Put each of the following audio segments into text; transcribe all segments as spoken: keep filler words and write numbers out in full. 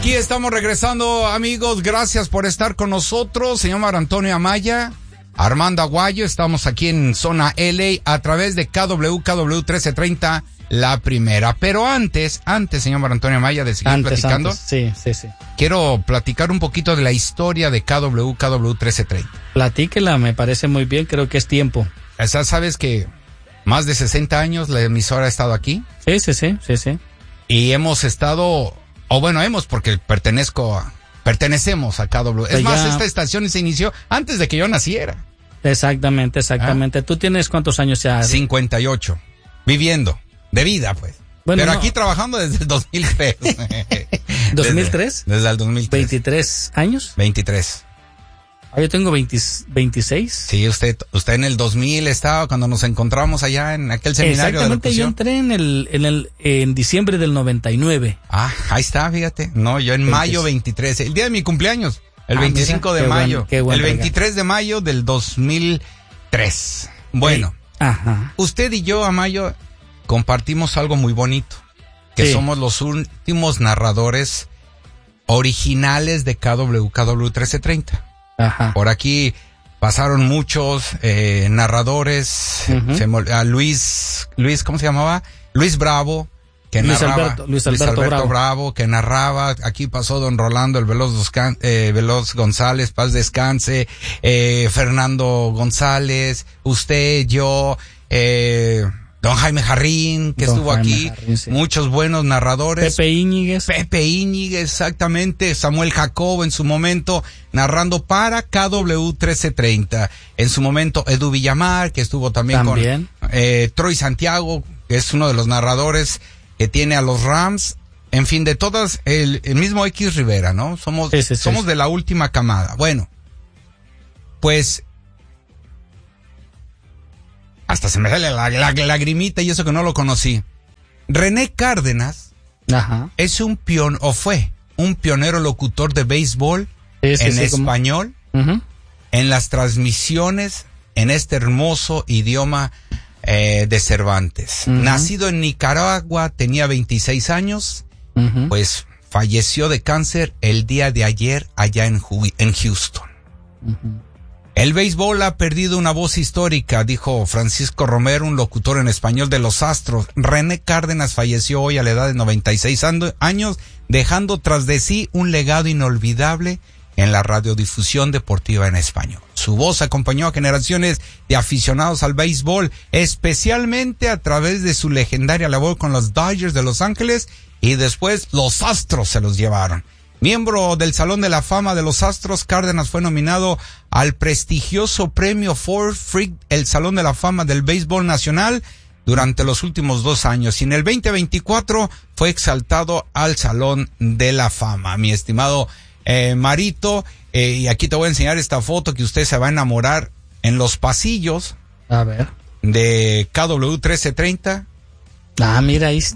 Aquí estamos regresando, amigos. Gracias por estar con nosotros. Señor Mar Antonio Amaya, Armando Aguayo. Estamos aquí en Zona L A a través de K W K W trece treinta, la primera. Pero antes, antes, señor Mar Antonio Amaya, de seguir antes, platicando. Antes. Sí, sí, sí. Quiero platicar un poquito de la historia de K W K W trece treinta. Platíquela, me parece muy bien. Creo que es tiempo. O sea, ¿sabes que más de sesenta años la emisora ha estado aquí? Sí, sí, sí, sí, sí. Y hemos estado... O bueno, hemos porque pertenezco a, pertenecemos a K W. Es más, ya... esta estación se inició antes de que yo naciera. Exactamente, exactamente. ¿Ah? ¿Tú tienes cuántos años ya? cincuenta y ocho. Viviendo. De vida, pues. Bueno, Pero no. aquí trabajando desde el dos mil tres. ¿dos mil tres? Desde, desde el dos mil tres. ¿veintitrés años? veintitrés. Ah, yo tengo veinte, veintiséis. Sí, usted usted en el dos mil estaba cuando nos encontramos allá en aquel seminario de locución. Exactamente, yo entré en el en el en diciembre del noventa y nueve. Ah, ahí está, fíjate. No, yo en veinte. Mayo veintitrés, el día de mi cumpleaños, el ah, veinticinco mira, de mayo, buen, qué buen el veintitrés regalo. De mayo del dos mil tres. Bueno, hey. Ajá. Usted y yo, Amayo, compartimos algo muy bonito, que sí. Somos los últimos narradores originales de K W K W trece treinta. Ajá. Por aquí pasaron muchos eh, narradores, uh-huh. se mol- a Luis, Luis, ¿cómo se llamaba? Luis Bravo, que Luis narraba. Alberto, Luis Alberto, Luis Alberto Bravo. Bravo, que narraba. Aquí pasó don Rolando, el Veloz, Doscan- eh, Veloz González, paz descanse, eh, Fernando González, usted, yo, eh, don Jaime Jarrín, que don estuvo Jaime aquí, Jarrín, sí. Muchos buenos narradores. Pepe Íñiguez. Pepe Íñiguez, exactamente. Samuel Jacobo en su momento narrando para K W trece treinta. En su momento Edu Villamar, que estuvo también, también. con eh, Troy Santiago, que es uno de los narradores que tiene a los Rams. En fin, de todas, el, el mismo X Rivera, ¿no? Somos, sí, sí, somos sí. de la última camada. Bueno, pues... Hasta se me sale la, la, la lagrimita y eso que no lo conocí. René Cárdenas Ajá. es un pion o fue un pionero locutor de béisbol sí, sí, en sí, español, como... uh-huh. en las transmisiones en este hermoso idioma eh, de Cervantes. Uh-huh. Nacido en Nicaragua, tenía veintiséis años, uh-huh. pues falleció de cáncer el día de ayer allá en, en Houston. Uh-huh. El béisbol ha perdido una voz histórica, dijo Francisco Romero, un locutor en español de los Astros. René Cárdenas falleció hoy a la edad de noventa y seis años, dejando tras de sí un legado inolvidable en la radiodifusión deportiva en español. Su voz acompañó a generaciones de aficionados al béisbol, especialmente a través de su legendaria labor con los Dodgers de Los Ángeles, y después los Astros se los llevaron. Miembro del Salón de la Fama de los Astros, Cárdenas fue nominado al prestigioso premio Ford Frick, el Salón de la Fama del Béisbol Nacional, durante los últimos dos años. Y en el veinte veinticuatro fue exaltado al Salón de la Fama. Mi estimado eh, Marito, eh, y aquí te voy a enseñar esta foto que usted se va a enamorar en los pasillos. A ver. De K W trece treinta. Ah, mira ahí.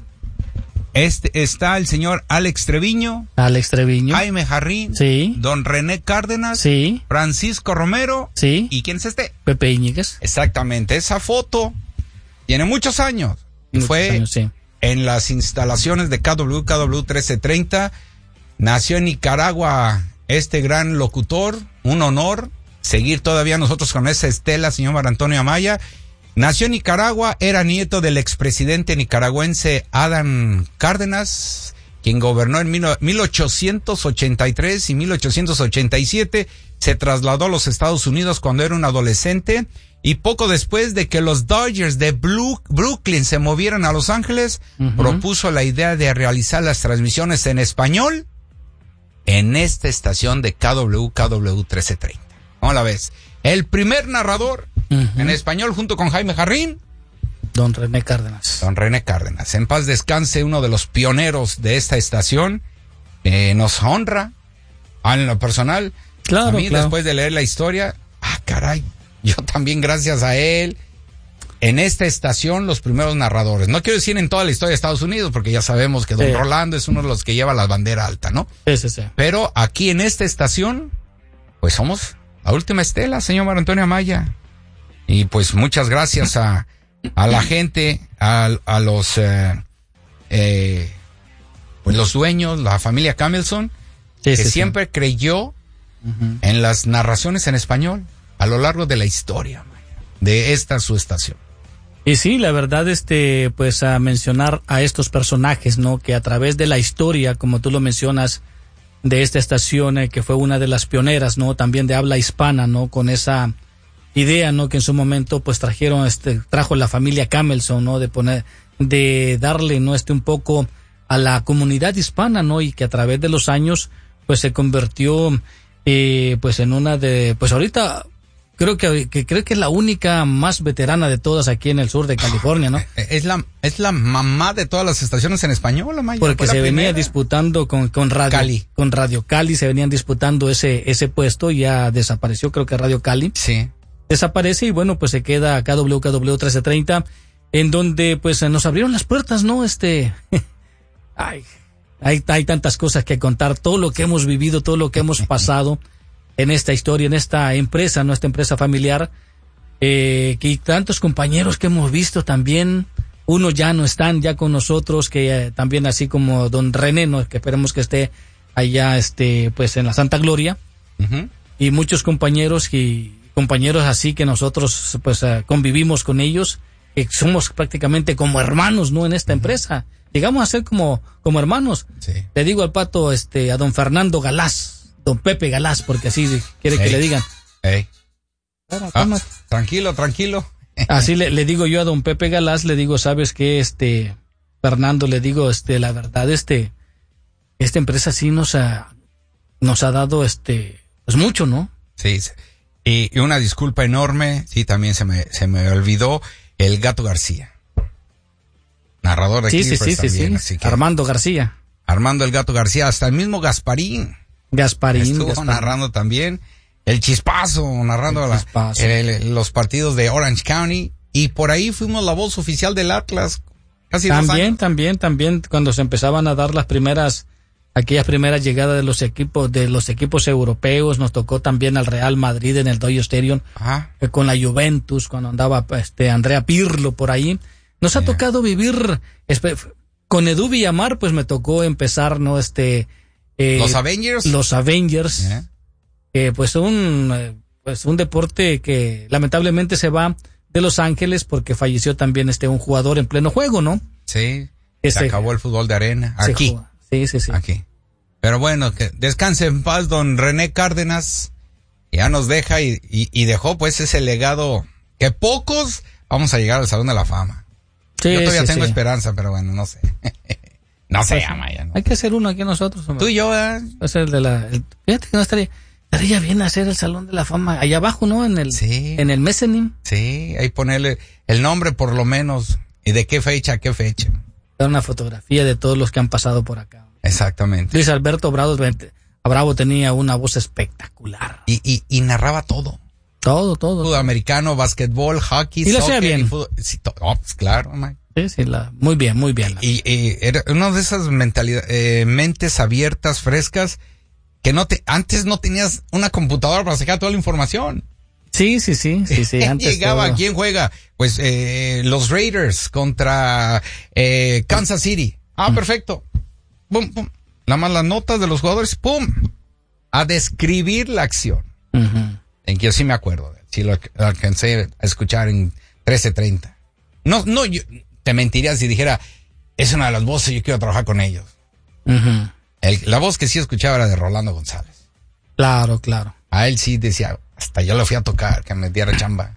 Este está el señor Alex Treviño. Alex Treviño. Jaime Jarrín. Sí. Don René Cárdenas. Sí. Francisco Romero. Sí. ¿Y quién es este? Pepe Íñiguez. Exactamente. Esa foto tiene muchos años. Y muchos fue años, sí. En las instalaciones de K W K W trece treinta. Nació en Nicaragua este gran locutor. Un honor seguir todavía nosotros con esa estela, señor Mar Antonio Amaya. Nació en Nicaragua, era nieto del expresidente nicaragüense Adán Cárdenas, quien gobernó en mil ochocientos ochenta y tres y mil ochocientos ochenta y siete. Se trasladó a los Estados Unidos cuando era un adolescente, y poco después de que los Dodgers de Blue, Brooklyn se movieran a Los Ángeles, uh-huh. propuso la idea de realizar las transmisiones en español en esta estación de K W K W trece treinta. ¿Cómo la ves? El primer narrador uh-huh. en español junto con Jaime Jarrín. Don René Cárdenas. Don René Cárdenas. En paz descanse, uno de los pioneros de esta estación. Eh, nos honra, en lo personal. Claro, a mí, claro. Después de leer la historia, ah, caray, yo también gracias a él. En esta estación, los primeros narradores. No quiero decir en toda la historia de Estados Unidos, porque ya sabemos que don sí. Rolando es uno de los que lleva la bandera alta, ¿no? Sí, sí, sí. Pero aquí en esta estación, pues somos la última estela, señor Mar Antonio Amaya. Y pues muchas gracias a, a la gente, a, a los, eh, eh, pues los dueños, la familia Camilson, sí, que sí, siempre sí. creyó uh-huh. en las narraciones en español a lo largo de la historia de esta su estación. Y sí, la verdad, este, pues a mencionar a estos personajes, ¿no? Que a través de la historia, como tú lo mencionas, de esta estación, eh, que fue una de las pioneras, ¿no? También de habla hispana, ¿no? Con esa idea, ¿no? Que en su momento, pues trajeron, este, trajo la familia Camilson, ¿no? De poner, de darle, ¿no? Este un poco a la comunidad hispana, ¿no? Y que a través de los años, pues se convirtió, eh, pues en una de, pues ahorita, Creo que, que creo que es la única más veterana de todas aquí en el sur de California, ¿no? Es la es la mamá de todas las estaciones en español, la Maya. Porque se venía disputando con con Radio Cali. Con Radio Cali se venían disputando ese ese puesto, ya desapareció, creo que Radio Cali. Sí. Desaparece y bueno, pues se queda K W K W trece treinta, en donde pues nos abrieron las puertas, ¿no? Este ay, hay hay tantas cosas que contar, todo lo que hemos vivido, todo lo que hemos pasado en esta historia, en esta empresa, nuestra empresa familiar, eh, que tantos compañeros que hemos visto también, unos ya no están ya con nosotros, que eh, también así como don René, ¿no? Que esperemos que esté allá, este, pues en la Santa Gloria, uh-huh. y muchos compañeros y compañeros así que nosotros pues uh, convivimos con ellos, que somos prácticamente como hermanos, ¿no? En esta uh-huh. empresa, llegamos a ser como como hermanos. Sí. Le digo al Pato, este, a don Fernando Galás, don Pepe Galás, porque así quiere hey. que le digan. Hey. Ah, tranquilo, tranquilo. Así le, le digo yo a don Pepe Galás, le digo, ¿sabes qué? Este, Fernando, le digo, este, la verdad, este, esta empresa sí nos ha, nos ha dado, este, pues mucho, ¿no? Sí, sí. Y, y una disculpa enorme, sí, también se me, se me olvidó, el Gato García. Narrador de sí, Clippers sí, sí, también, sí, sí. Así que, Armando García. Armando el Gato García, hasta el mismo Gasparín. Gasparín. Estuvo Gasparín. narrando también. El Chispazo, narrando el Chispazo. La, el, el, los partidos de Orange County. Y por ahí fuimos la voz oficial del Atlas. Casi también, dos años. también, también, cuando se empezaban a dar las primeras, aquellas primeras llegadas de los equipos, de los equipos europeos, nos tocó también al Real Madrid en el Dodger Stadium, Ajá. Eh, con la Juventus, cuando andaba este Andrea Pirlo por ahí. Nos ha yeah. tocado vivir, con Edu Villamar, pues me tocó empezar, ¿no? Este, Eh, los Avengers los Avengers yeah. eh, pues un eh, pues un deporte que lamentablemente se va de Los Ángeles porque falleció también este un jugador en pleno juego, ¿no? Sí, este, se acabó el fútbol de arena aquí, sí, sí, sí, aquí. Pero bueno, que descanse en paz don René Cárdenas, ya nos deja y, y, y dejó pues ese legado que pocos vamos a llegar al Salón de la Fama. Sí, yo todavía sí, tengo sí. esperanza, pero bueno, no sé. No sé, Amaya. No. Hay que hacer uno aquí nosotros, hombre. Tú y yo, ¿eh? Es el de la, el, fíjate que no estaría, estaría bien hacer el Salón de la Fama allá abajo, ¿no? En el, sí. en el mezzanine. Sí, ahí ponerle el nombre por lo menos y de qué fecha a qué fecha. Dar una fotografía de todos los que han pasado por acá. Exactamente. Luis Alberto Bravo, Bravo tenía una voz espectacular. Y, y, y narraba todo. Todo, todo. Fútbol americano, básquetbol, hockey, y lo hacía bien. Fútbol, sí, todo, oh, pues claro, Amaya. Sí, sí, la, muy bien, muy bien. Y, y era una de esas mentalidades, eh, mentes abiertas, frescas, que no te, antes no tenías una computadora para sacar toda la información. Sí, sí, sí, sí, sí. Antes llegaba, todo. ¿Quién juega? Pues, eh, los Raiders contra, eh, Kansas City. Ah, mm. perfecto. Pum, pum. Nada más las notas de los jugadores, pum. A describir la acción. Uh-huh. En que yo sí me acuerdo, sí lo alcancé a escuchar en trece treinta. No, no, yo, te mentiría si dijera, es una de las voces, yo quiero trabajar con ellos. Uh-huh. El, la voz que sí escuchaba era de Rolando González. Claro, claro. A él sí decía, hasta yo lo fui a tocar, que me diera chamba.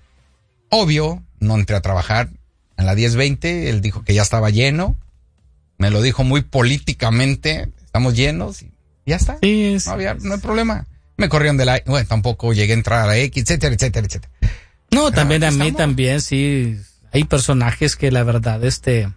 Obvio, no entré a trabajar. En la diez veinte, él dijo que ya estaba lleno. Me lo dijo muy políticamente, estamos llenos y ya está. Sí, sí, no había, no hay problema. Me corrieron de la, bueno, tampoco llegué a entrar a la X, etcétera, etcétera, etcétera. No, pero también a mí estamos. También, sí. Hay personajes que la verdad, este,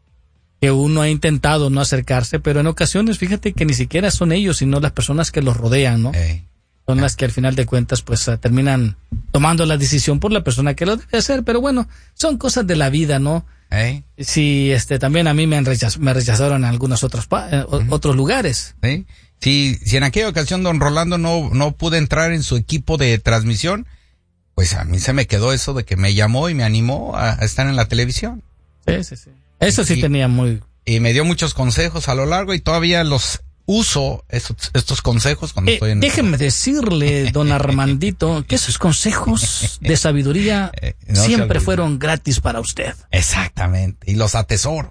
que uno ha intentado no acercarse, pero en ocasiones, fíjate que ni siquiera son ellos, sino las personas que los rodean, ¿no? Hey. Son las que al final de cuentas, pues, uh, terminan tomando la decisión por la persona que lo debe hacer, pero bueno, son cosas de la vida, ¿no? Hey. Sí, este, también a mí me han rechaz, me rechazaron en algunos otros, pa, eh, uh-huh. otros lugares. Sí. Si, si en aquella ocasión don Rolando no, no pude entrar en su equipo de transmisión, pues a mí se me quedó eso de que me llamó y me animó a, a estar en la televisión. Sí, sí, sí. Eso sí y, tenía muy, y me dio muchos consejos a lo largo y todavía los uso estos, estos consejos cuando eh, estoy en... Déjeme decirle, don Armandito, que esos consejos de sabiduría eh, no siempre fueron gratis para usted. Exactamente, y los atesoro.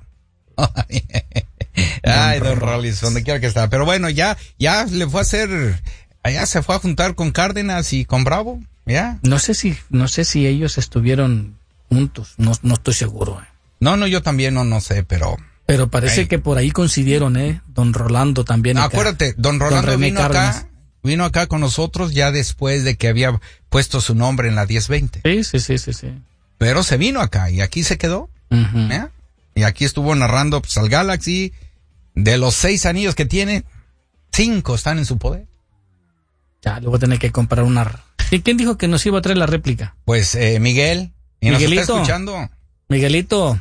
Ay, don Rollis, donde quiera que está. Pero bueno, ya, ya le fue a hacer, allá se fue a juntar con Cárdenas y con Bravo, ya. No sé si, no sé si ellos estuvieron juntos, no, no estoy seguro. Eh. No, no, yo también no, no sé, pero... Pero parece hey. que por ahí coincidieron, ¿eh? Don Rolando también. No, acuérdate, don Rolando don vino Cárdenas. acá, vino acá con nosotros ya después de que había puesto su nombre en la diez veinte. Sí, sí, sí, sí, sí. Pero se vino acá y aquí se quedó. Uh-huh. ¿eh? Y aquí estuvo narrando pues, al Galaxy. De los seis anillos que tiene, cinco están en su poder. Ya, luego tener que comprar una... ¿Y quién dijo que nos iba a traer la réplica? Pues eh, Miguel. ¿Y Miguelito. Nos está escuchando? Miguelito.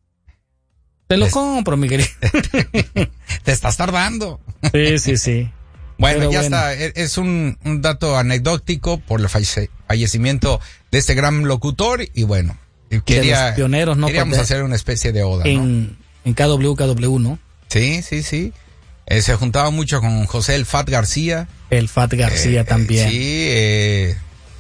Te lo es... compro, Miguelito. Te estás tardando. Sí, sí, sí. Bueno, Pero ya bueno. está. Es un, un dato anecdótico por el falle- fallecimiento de este gran locutor. Y bueno, quería, de los pioneros, ¿no? queríamos hacer una especie de oda, en, ¿no? En K W K W, ¿no? Sí, sí, sí. Eh, se juntaba mucho con José el Fat García. El Fat García eh, también. Eh, sí, eh,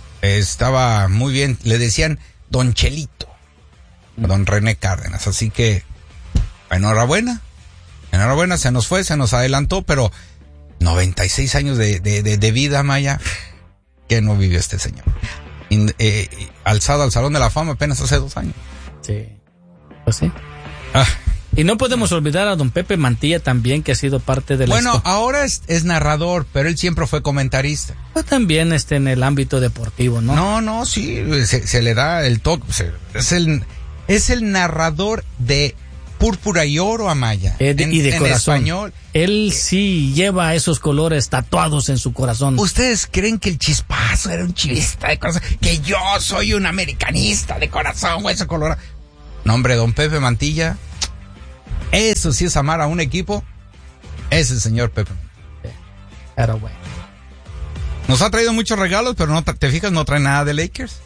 estaba muy bien. Le decían Don Chelito, mm. Don René Cárdenas. Así que, enhorabuena. Enhorabuena, se nos fue, se nos adelantó, pero noventa y seis años de, de, de, de vida, Maya, que no vivió este señor. In, eh, alzado al Salón de la Fama apenas hace dos años. Sí. Pues sí. Ah. Y no podemos olvidar a don Pepe Mantilla también, que ha sido parte de la... Bueno, esto. ahora es, es narrador, pero él siempre fue comentarista. Pues también este, en el ámbito deportivo, ¿no? No, no, sí, se, se le da el toque. Se, es, el, es el narrador de Púrpura y Oro, Amaya. Eh, de, en, y de en corazón. Español. Él sí lleva esos colores tatuados en su corazón. ¿Ustedes creen que el Chispazo era un chivista de corazón? Que yo soy un americanista de corazón, hueso colorado. No, hombre, don Pepe Mantilla... Eso sí es amar a un equipo. Es el señor Pepe. Sí, pero bueno. Nos ha traído muchos regalos, pero no te fijas, no trae nada de Lakers.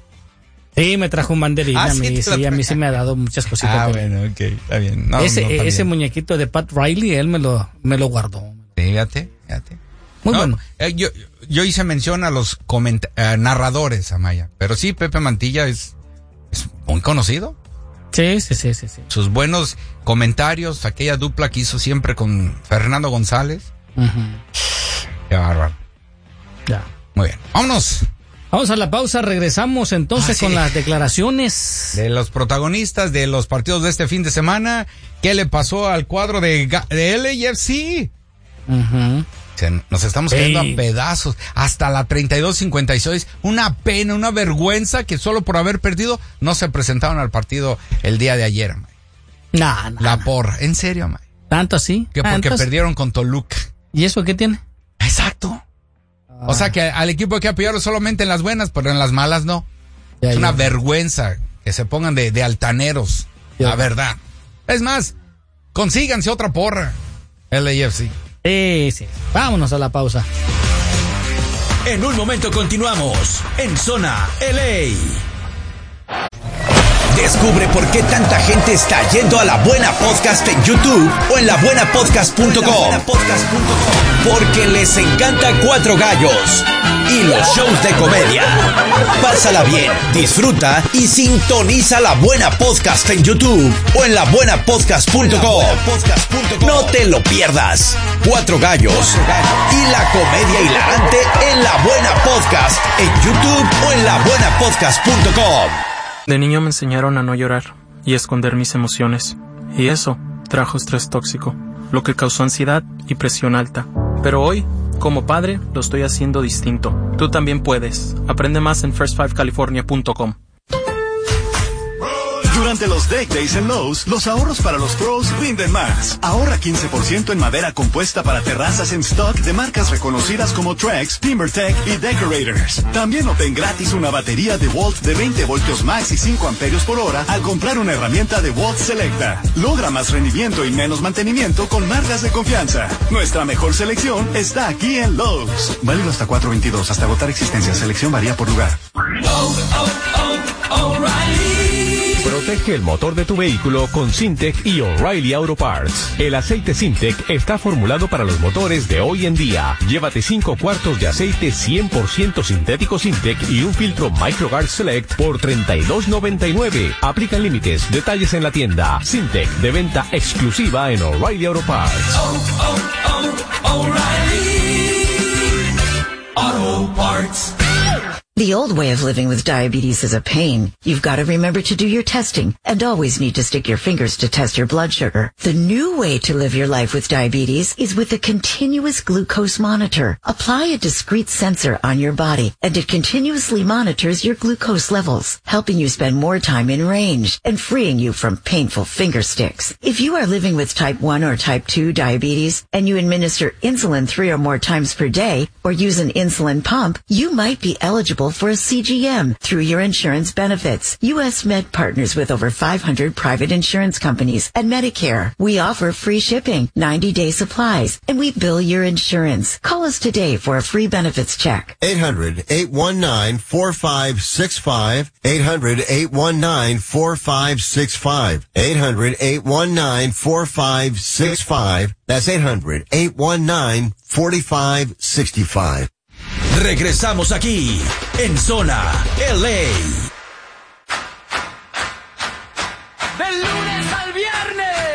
Sí, me trajo un banderín. Ah, a mí, sí, sí, a mí sí me ha dado muchas cositas. Ah, bueno, ok, está bien. No, ese no, está ese bien. muñequito de Pat Riley, él me lo, me lo guardó. Fíjate, fíjate. Muy no, bueno. Eh, yo, yo hice mención a los coment- eh, narradores, Amaya. Pero sí, Pepe Mantilla es, es muy conocido. Sí, sí, sí, sí, sí. Sus buenos comentarios, aquella dupla que hizo siempre con Fernando González. Uh-huh. Qué bárbaro. Ya. Muy bien. Vámonos. Vamos a la pausa, regresamos entonces ah, sí. con las declaraciones. De los protagonistas de los partidos de este fin de semana. ¿Qué le pasó al cuadro de, de L A F C? Uh-huh. Nos estamos cayendo hey. a pedazos. Hasta la treinta y dos cincuenta y seis. Una pena, una vergüenza que solo por haber perdido no se presentaron al partido el día de ayer, Amay. No, no. La porra. ¿En serio, Amay? ¿Tanto así? Que porque ¿Tantos? Perdieron con Toluca. ¿Y eso qué tiene? Exacto. Ah. O sea que al equipo hay que apoyarlo solamente en las buenas, pero en las malas no. Ya, es ya. una vergüenza que se pongan de, de altaneros. Ya. La verdad. Es más, consíganse otra porra. L A F C. Sí, sí. Vámonos a la pausa. En un momento continuamos en Zona L A. Descubre por qué tanta gente está yendo a La Buena Podcast en YouTube o en la buena podcast punto com. Porque les encanta Cuatro Gallos y los shows de comedia. Pásala bien, disfruta y sintoniza La Buena Podcast en YouTube o en la buena podcast punto com. No te lo pierdas. Cuatro Gallos y la comedia hilarante en La Buena Podcast en YouTube o en la buena podcast punto com. De niño me enseñaron a no llorar y esconder mis emociones. Y eso trajo estrés tóxico, lo que causó ansiedad y presión alta. Pero hoy, como padre, lo estoy haciendo distinto. Tú también puedes. Aprende más en first five california punto com. Durante los Deck Days en Lowe's, los ahorros para los pros rinden más. Ahorra quince por ciento en madera compuesta para terrazas en stock de marcas reconocidas como Trex, TimberTech y Decorators. También obtén gratis una batería de Volt de veinte voltios max y cinco amperios por hora al comprar una herramienta de Volt Selecta. Logra más rendimiento y menos mantenimiento con marcas de confianza. Nuestra mejor selección está aquí en Lowe's. Válido hasta cuatro veintidós, hasta agotar existencia. Selección varía por lugar. Oh, oh, oh, O'Reilly. Protege el motor de tu vehículo con Syntec y O'Reilly Auto Parts. El aceite Syntec está formulado para los motores de hoy en día. Llévate cinco cuartos de aceite cien por ciento sintético Syntec y un filtro MicroGuard Select por treinta y dos noventa y nueve. Aplican límites. Detalles en la tienda. Syntec, de venta exclusiva en O'Reilly Auto Parts. Oh, oh, oh, O'Reilly Auto Parts. The old way of living with diabetes is a pain. You've got to remember to do your testing and always need to stick your fingers to test your blood sugar. The new way to live your life with diabetes is with a continuous glucose monitor. Apply a discrete sensor on your body and it continuously monitors your glucose levels, helping you spend more time in range and freeing you from painful finger sticks. If you are living with type one or type two diabetes and you administer insulin three or more times per day or use an insulin pump, you might be eligible for a C G M through your insurance benefits. U S Med partners with over five hundred private insurance companies and Medicare. We offer free shipping, ninety day supplies, and we bill your insurance. Call us today for a free benefits check. eight hundred, eight one nine, four five six five. eight hundred, eight one nine, four five six five. eight hundred, eight one nine, four five six five. That's eight hundred, eight one nine, four five six five. Regresamos aquí en Zona L A. Del lunes al viernes.